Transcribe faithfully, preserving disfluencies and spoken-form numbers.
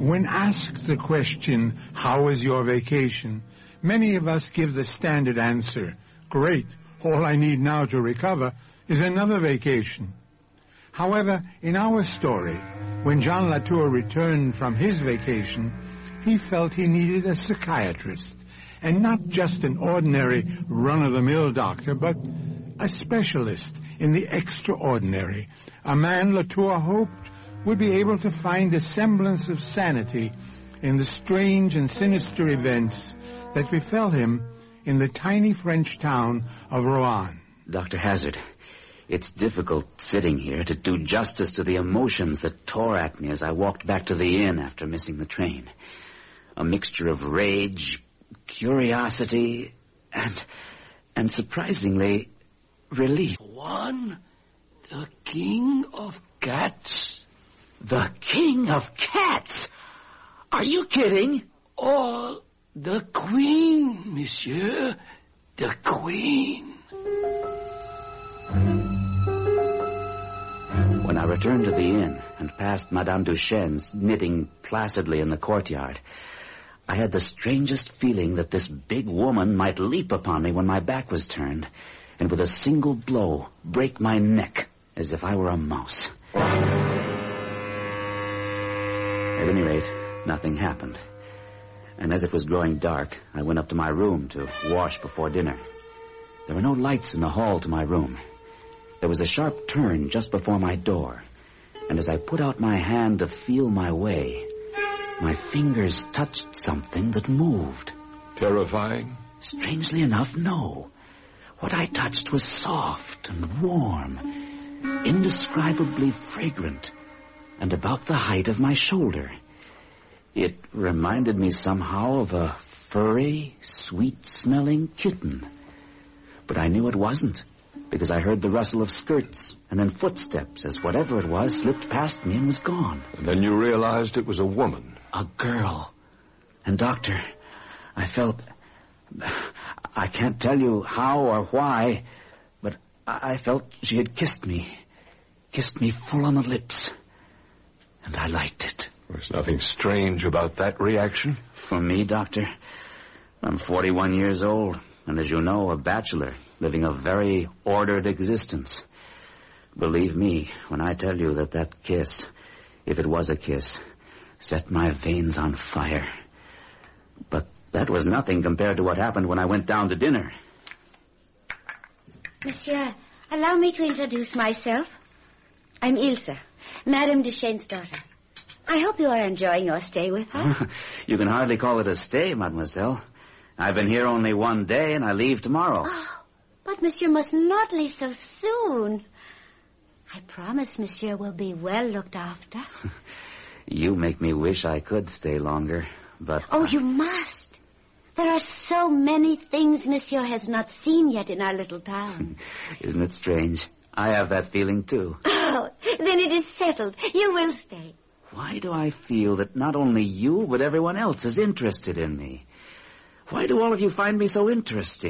When asked the question, how was your vacation, many of us give the standard answer, great, all I need now to recover is another vacation. However, in our story, when John Latour returned from his vacation, he felt he needed a psychiatrist, and not just an ordinary run-of-the-mill doctor, but a specialist in the extraordinary, a man Latour hoped would be able to find a semblance of sanity in the strange and sinister events that befell him in the tiny French town of Rouen. Doctor Hazard, it's difficult sitting here to do justice to the emotions that tore at me as I walked back to the inn after missing the train. A mixture of rage, curiosity, and, and surprisingly, relief. One, the king of cats. The king of cats? Are you kidding? Oh, the queen, monsieur. The queen. When I returned to the inn and passed Madame Duchesne's knitting placidly in the courtyard, I had the strangest feeling that this big woman might leap upon me when my back was turned, and with a single blow break my neck as if I were a mouse. At any rate, nothing happened. And as it was growing dark, I went up to my room to wash before dinner. There were no lights in the hall to my room. There was a sharp turn just before my door, and as I put out my hand to feel my way, my fingers touched something that moved. Terrifying? Strangely enough, no. What I touched was soft and warm, indescribably fragrant, and about the height of my shoulder. It reminded me somehow of a furry, sweet-smelling kitten. But I knew it wasn't, because I heard the rustle of skirts and then footsteps as whatever it was slipped past me and was gone. And then you realized it was a woman. A girl. And, Doctor, I felt... I can't tell you how or why, but I felt she had kissed me. Kissed me full on the lips. And I liked it. There's nothing strange about that reaction. For me, Doctor, I'm forty-one years old, and as you know, a bachelor, living a very ordered existence. Believe me when I tell you that that kiss, if it was a kiss, set my veins on fire. But that was nothing compared to what happened when I went down to dinner. Monsieur, allow me to introduce myself. I'm Ilse, Madame Duchesne's daughter. I hope you are enjoying your stay with us. You can hardly call it a stay, mademoiselle. I've been here only one day, and I leave tomorrow. Oh, but monsieur must not leave so soon. I promise monsieur will be well looked after. You make me wish I could stay longer, but... Oh, you must. There are so many things monsieur has not seen yet in our little town. Isn't it strange? I have that feeling, too. Oh, then it is settled. You will stay. Why do I feel that not only you, but everyone else is interested in me? Why do all of you find me so interesting?